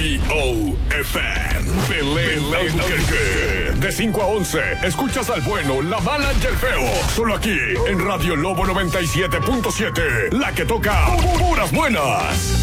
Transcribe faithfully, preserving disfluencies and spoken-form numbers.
B O F M. Belén. De cinco a once, escuchas al bueno, la mala y el feo. Solo aquí, en Radio Lobo noventa y siete punto siete. La que toca puras buenas.